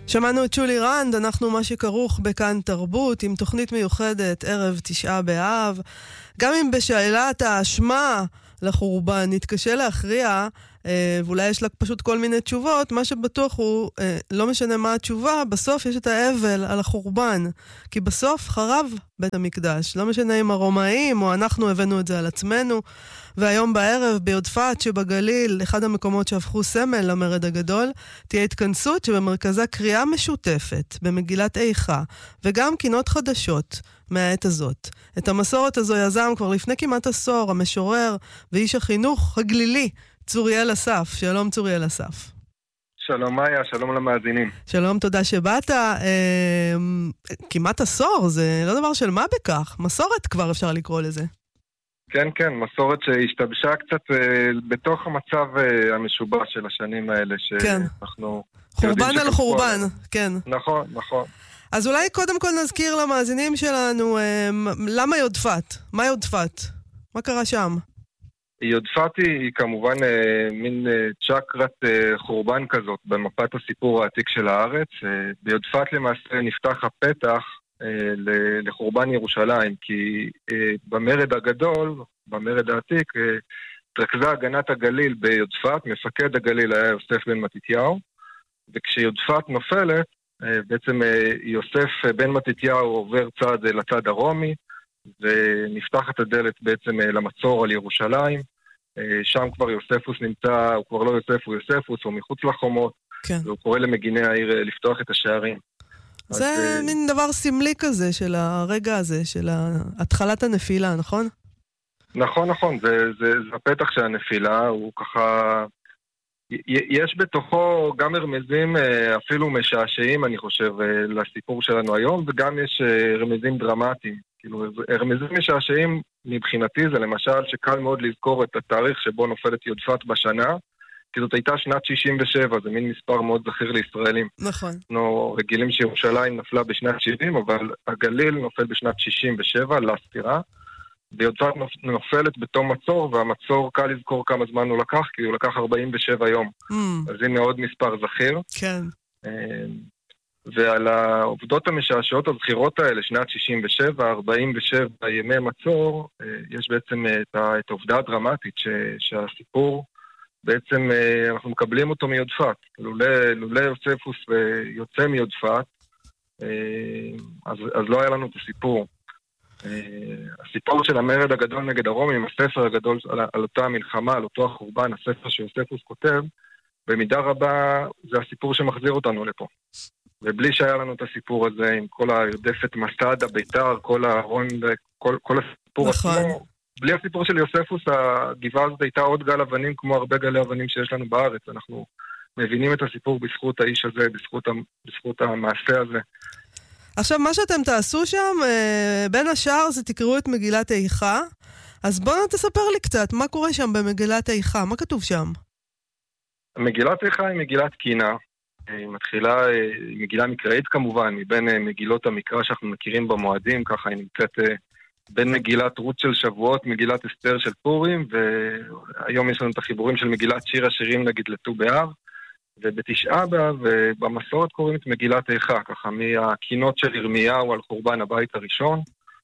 שמענו את שולי רנד, אנחנו מה שכרוך בכאן תרבות, עם תוכנית מיוחדת, ערב 9 באב. גם אם בשאלת האשמה לחורבן נתקשה להכריע, ואולי יש לה פשוט כל מיני תשובות, מה שבטוח הוא, לא משנה מה התשובה, בסוף יש את האבל על החורבן. כי בסוף חרב בית המקדש. לא משנה אם הרומאים או אנחנו הבאנו את זה על עצמנו. והיום בערב ביודפת שבגליל, אחד המקומות שהפכו סמל למרד הגדול, תהיה התכנסות שבמרכזה קריאה משותפת במגילת איכה, וגם קינות חדשות מהעת הזאת. את המסורת הזו יזם כבר לפני כמעט עשור המשורר ואיש החינוך הגלילי, צוריאל אסף. שלום צוריאל אסף. שלום מאיה, שלום למאזינים. שלום, תודה שבאת. כמעט עשור, זה לא דבר של מה בכך. מסורת כבר אפשר לקרוא לזה. כן, כן, מסורת שהשתבשה קצת בתוך המצב המשובש של השנים האלה. כן, חורבן על חורבן, כן. נכון, נכון. אז אולי קודם כל נזכיר למאזינים שלנו, למה יודפת? מה יודפת? מה קרה שם? יודפת היא כמובן מין צ'קרת חורבן כזאת במפת הסיפור העתיק של הארץ. ביודפת למעשה נפתח הפתח לחורבן ירושלים, כי במרד הגדול, במרד העתיק, התרכזה הגנת הגליל ביודפת, מפקד הגליל היה יוסף בן מתתיהו, וכשיודפת נופלת, בעצם יוסף בן מתתיהו עובר צד לצד הרומי, ונפתחת הדלת בעצם למצור על ירושלים. שם כבר יוספוס נמצא, הוא כבר לא יוסף, הוא יוספוס, הוא מחוץ לחומות, כן. והוא קורא למגיני העיר לפתוח את השערים. זה מין דבר סמלי כזה של הרגע הזה, של התחלת הנפילה, נכון? נכון, נכון, זה הפתח של הנפילה, הוא ככה, יש בתוכו גם רמזים אפילו משעשעים, אני חושב, לסיפור שלנו היום, וגם יש רמזים דרמטיים. כאילו, רמזים משעשעים מבחינתי זה למשל שקל מאוד לזכור את התאריך שבו נופלת יודפת בשנה, כי זאת הייתה שנת 67, זה מין מספר מאוד זכיר לישראלים. נכון. אנחנו רגילים שירושלים נפלה בשנת 70, אבל הגליל נופל בשנת 67, לספירה, ויודפת נופלת בתום מצור, והמצור קל לזכור כמה זמן הוא לקח, כי הוא לקח 47 יום. אז הנה עוד מספר זכיר. כן. ועל העובדות המשעשעות הזכירות האלה, שנת 67, 47 ימי מצור, יש בעצם את העובדה הדרמטית שהסיפור, בעצם אנחנו מקבלים אותו מיודפת. לולא יוספוס יוצא מיודפת, אז לא היה לנו את הסיפור. הסיפור של המרד הגדול נגד הרומים, הספר הגדול על אותה המלחמה, על אותו החורבן, הספר שיוספוס כותב, במידה רבה זה הסיפור שמחזיר אותנו לפה. ובלי שהיה לנו את הסיפור הזה, עם כל הרדפת מסד, הביתר, כל הארון, כל הסיפור עצמו, בלי הסיפור של יוספוס, הגבעה הזאת הייתה עוד גל אבנים, כמו הרבה גלי אבנים שיש לנו בארץ. אנחנו מבינים את הסיפור בזכות האיש הזה, בזכות המעשה הזה. עכשיו, מה שאתם תעשו שם, בין השאר זה תקראו את מגילת איכה, אז בואו תספר לי קצת, מה קורה שם במגילת איכה? מה כתוב שם? מגילת איכה היא מגילת קינה. היא מתחילה, היא מגילה מקראית כמובן, מבין מגילות המקרא שאנחנו מכירים במועדים, ככה היא נמצאת בין מגילת רות של שבועות, מגילת אסתר של פורים, והיום יש לנו את החיבורים של מגילת שיר השירים נגיד לט"ו באב, ובתשעה באב במסורת קוראים את מגילת איכה, ככה מהקינות של ירמיהו על חורבן הבית הראשון,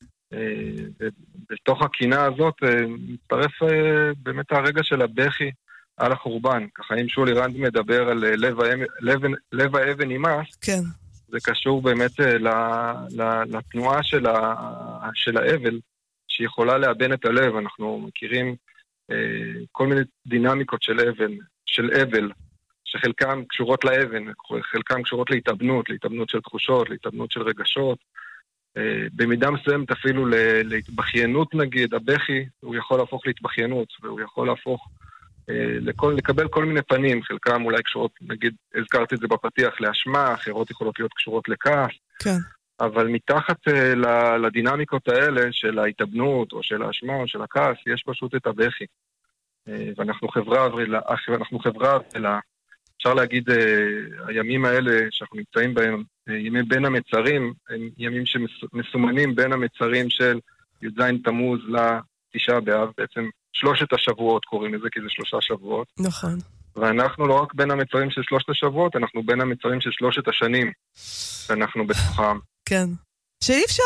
ובתוך הקינה הזאת מצטרף באמת הרגע של הבכי על החורבן, ככה אם שולי רנד מדבר על לב האבן נמאס, כן. זה קשור באמת לתנועה של האבל, שיכולה לאבן את הלב. אנחנו מכירים כל מיני דינמיקות של אבל, שחלקם קשורות לאבן, חלקם קשורות להתאבנות של תחושות, להתאבנות של רגשות. במידה מסוימת אפילו להתבחיינות נגיד, הבכי, הוא יכול להפוך להתבחיינות, והוא יכול להפוך לקבל כל מיני פנים, חלקם אולי קשורות, נגיד, הזכרתי את זה בפתיח, לאשמה, אחרות יכולות להיות קשורות לכעס, כן. אבל מתחת לדינמיקות האלה של ההתאבנות, או של האשמה, או של הכעס, יש פשוט את הבכי. ואנחנו חברה, אפשר להגיד, הימים האלה שאנחנו נמצאים בהם, ימי בין המצרים, הם ימים שמסומנים בין המצרים של י"ז תמוז לתשעה באב, בעצם 3 השבועות קוראים לזה, כי זה 3 שבועות. נכון. ואנחנו לא רק בין המצרים של 3 השבועות, אנחנו בין המצרים של 3 השנים, שאנחנו בתוכם. כן. שאי אפשר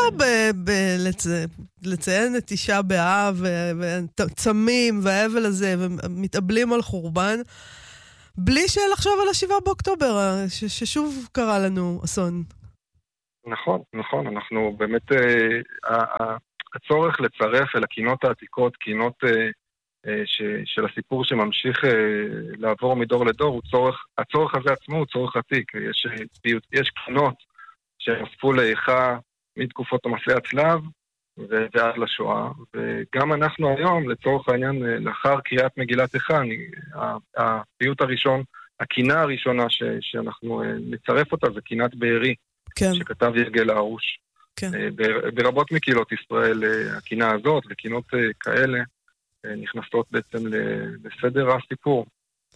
לציין את 9 באב, וצמים והאבל הזה, ומתאבלים על חורבן, בלי לחשוב על 7 באוקטובר, ששוב קרה לנו אסון. נכון, נכון. אנחנו באמת, הצורך לצרף אל הקינות העתיקות, קינות של הסיפור שממשיך לעבור מדור לדור, הצורך הזה עצמו הוא צורך עתיק. יש קינות שנוספו לאיכה מתקופות המסעי הצלב ועד לשואה, וגם אנחנו היום, לצורך העניין, לאחר קריאת מגילת איכה, הפיוט הראשון, הקינה הראשונה שאנחנו נצרף אותה, זה קינת בארי, כן. שכתב יגל הרוש. כן. ברבות מקהילות ישראל, הקינה הזאת וקינות כאלה, נכנסות בעצם לסדר הסיפור.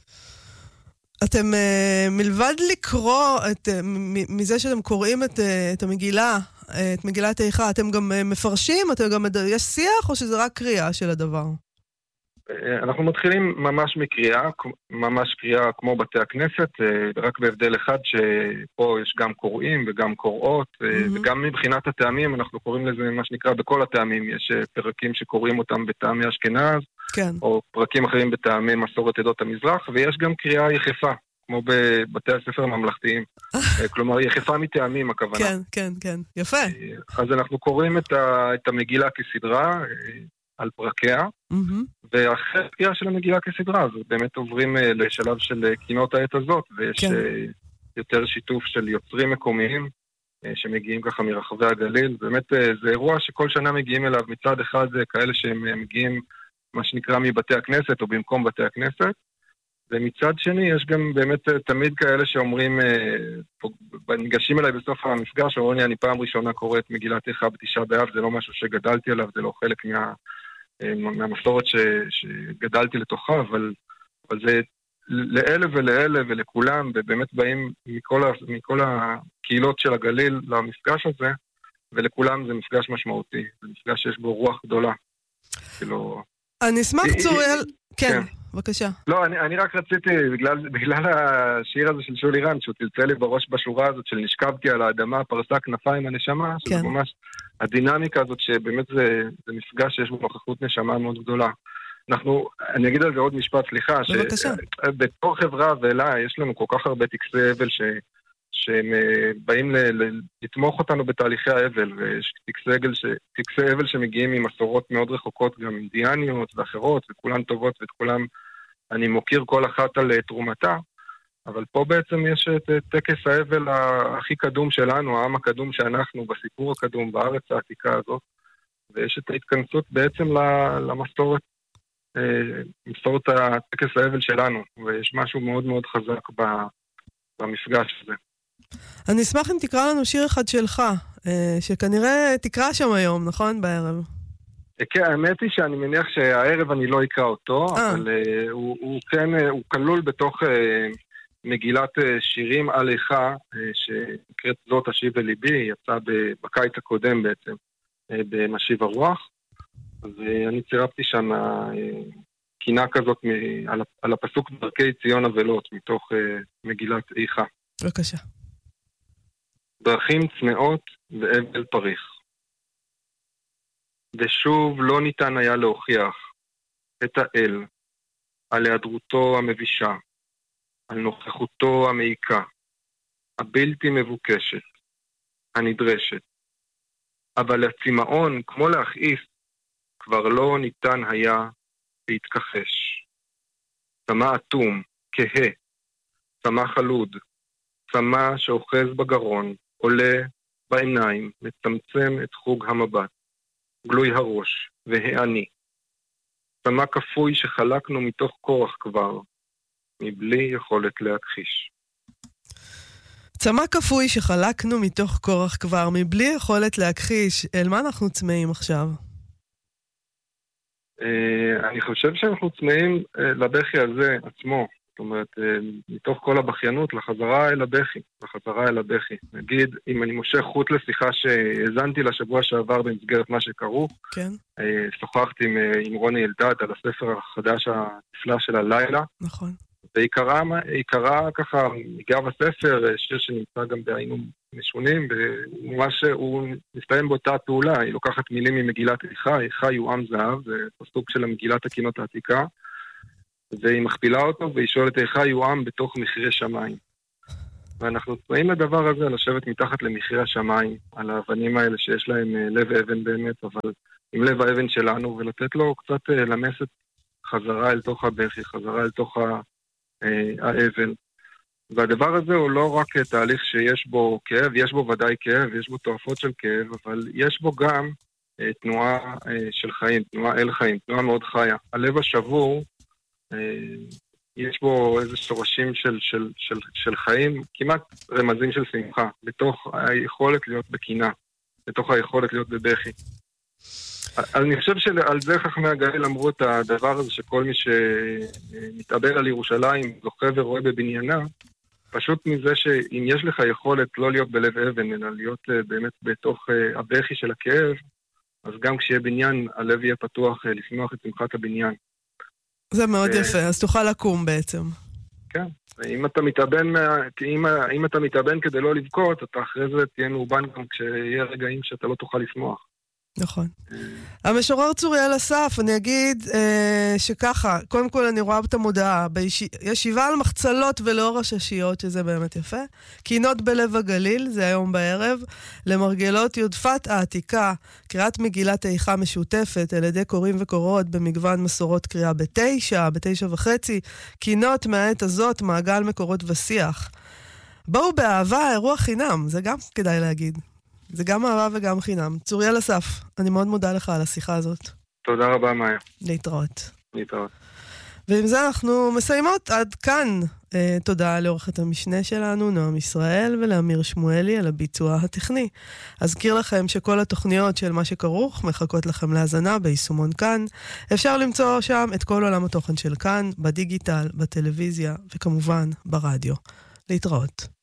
אתם מלבד לקרוא מזה שאתם קוראים את המגילה, את מגילת איכה, אתם גם מפרשים? יש שיח או שזה רק קריאה של הדבר? אנחנו מתחילים ממש קריאה כמו בתי הכנסת, רק בהבדל אחד שפה יש גם קוראים וגם קוראות, וגם מבחינת הטעמים אנחנו קוראים לזה מה שנקרא בכל הטעמים, יש פרקים שקוראים אותם בטעמי אשכנז, כן. או פרקים אחרים בטעמי מסורת עדות המזרח, ויש גם קריאה יחפה, כמו בבתי הספר הממלכתיים. כלומר, יחפה מטעמים הכוונה. כן, כן, כן. יפה. אז אנחנו קוראים את המגילה כסדרה, על פרקיה, ואחרי הקריאה של המגילה כסדרה, אז באמת עוברים לשלב של קינות העת הזאת, ויש יותר שיתוף של יוצרים מקומיים, שמגיעים ככה מרחבי הגליל. באמת זה אירוע שכל שנה מגיעים אליו, מצד אחד כאלה שהם מגיעים, מה שנקרא, מבתי הכנסת, או במקום בתי הכנסת, ומצד שני יש גם באמת תמיד כאלה שאומרים, ניגשים אליי בסוף המפגש, אומרים לי, אני פעם ראשונה קורא את מגילת איכה בתשעה באב, זה לא משהו שגדלתי עליו, זה לא חלק מהמסורת שגדלתי לתוכה, אבל זה לאלה ולאלה ולכולם, ובאמת באים מכל הקהילות של הגליל למפגש הזה, ולכולם זה מפגש משמעותי, זה מפגש שיש בו רוח גדולה. אני אשמח צוריאל, כן. בבקשה. לא, אני רק רציתי, בגלל השיר הזה של שולי רן, שהוא צלצל לי בראש בשורה הזאת של נשכבתי על האדמה, פרסה כנפיים הנשמה, שזה ממש הדינמיקה הזאת שבאמת זה מפגש שיש בו נוכחות נשמה מאוד גדולה. אני אגיד על זה עוד משפט, סליחה, שבתור חברה ואלה יש לנו כל כך הרבה טקסי אבל שהם באים לתמוך אותנו בתהליכי האבל, ויש טקסי אבל שמגיעים ממסורות מאוד רחוקות, גם אינדיאניות ואחרות, וכולן טובות, ואת כולם אני מוקיר כל אחת על תרומתה, אבל פה בעצם יש את טקס האבל הכי קדום שלנו, העם הקדום שאנחנו, בסיפור הקדום, בארץ העתיקה הזאת, ויש את ההתכנסות בעצם למסורת, מסורת הטקס האבל שלנו, ויש משהו מאוד מאוד חזק במפגש הזה. אני אשמח אם תקרא לנו שיר אחד שלך, שכנראה תקרא שם היום, נכון? בערב. כן, האמת היא שאני מניח שהערב אני לא אקרא אותו, אבל הוא כלול בתוך מגילת שירים על איכה, שנקראת זאת אשיב אל ליבי, יצא בקיץ הקודם בעצם, במשיב הרוח. אז אני צירפתי שם קינה כזאת על הפסוק דרכי ציון אבלות, מתוך מגילת איכה. בבקשה. דרכים צמאות ואבל פריך. ושוב לא ניתן היה להוכיח את האל על היעדרותו המבישה, על נוכחותו המעיקה, הבלתי מבוקשת, הנדרשת. אבל הצמאון, כמו להכעיס, כבר לא ניתן היה להתכחש. צמא אטום, כהה, צמא חלוד, צמא שאוחז בגרון, עולה בעיניים, מצמצם את חוג המבט, גלוי הראש והעני. צמא כפוי שחלקנו מתוך כורח כבר, מבלי יכולת להכחיש. צמא כפוי שחלקנו מתוך כורח כבר, מבלי יכולת להכחיש. אל מה אנחנו צמאים עכשיו? אני חושב שאנחנו צמאים לבכי הזה עצמו. זאת אומרת, מתוך כל הבכיינות, לחזרה אל הבכי. נגיד, אם אני מושך חוט לשיחה שהזנתי לשבוע שעבר במסגרת מה שקרו, כן. שוחחתי עם רוני אלדד על הספר החדש הנפלא של הלילה. נכון. ועיקרה ככה מגב הספר, שיר שנמצא גם בעיינים משונים, הוא מסתיים באותה פעולה, היא לוקחת מילים ממגילת איכה, איכה יועם זהב, זה פסוק של מגילת הקינות העתיקה, והיא מכפילה אותו, והיא שואלת איכה יועם בתוך מחירי שמיים. ואנחנו צמאים לדבר הזה, לשבת מתחת למחירי השמיים, על האבנים האלה שיש להם לב אבן באמת, אבל עם לב האבן שלנו, ולתת לו קצת למסת חזרה אל תוך הבכי, חזרה אל תוך האבל. והדבר הזה הוא לא רק תהליך שיש בו כאב, יש בו ודאי כאב, יש בו תועפות של כאב, אבל יש בו גם תנועה של חיים, תנועה אל חיים, תנועה מאוד חיה. הלב השבור, יש בו איזה שורשים של חיים, כמעט רמזים של שמחה, בתוך היכולת להיות בקינה, בתוך היכולת להיות בבכי. אני חושב שעל זה חכמי הגאל אמרו את הדבר הזה, שכל מי שמתאבל על ירושלים זוכה ורואה בבניינה, פשוט מזה שאם יש לך יכולת לא להיות בלב אבן, אלא להיות באמת בתוך הבכי של הכאב, אז גם כשיהיה בניין, הלב יהיה פתוח לשמוח את שמחת הבניין. זה מאוד יפה, אז תוכל לקום בעצם. כן, אם אתה מתאבן כדי לא לבכות, אתה אחרי זה תהיה מאובן גם כשיהיה רגעים שאתה לא תוכל לשמוח. נכון. המשורר צוריאל אסף, אני אגיד שככה, קודם כל אני רואה את המודעה, ישיבה על מחצלות ולאור הששיות, שזה באמת יפה, קינות בלב הגליל, זה היום בערב, למרגלות יודפת העתיקה, קריאת מגילת איכה משותפת, על ידי קוראים וקוראות במגוון מסורות קריאה ב9:30, קינות מהעת הזאת, מעגל מקורות ושיח. בואו באהבה, אירוע חינם, זה גם כדאי להגיד. זה גם אהבה וגם חינם. צוריאל אסף, אני מאוד מודה לך על השיחה הזאת. תודה רבה, מאיה. להתראות. להתראות. ועם זה אנחנו מסיימות עד כאן. תודה לעורכת המשנה שלנו, נועם ישראל, ולאמיר שמואלי על הביצוע הטכני. אזכיר לכם שכל התוכניות של מה שכרוך מחכות לכם להזנה ביישומון כאן. אפשר למצוא שם את כל עולם התוכן של כאן, בדיגיטל, בטלוויזיה, וכמובן ברדיו. להתראות.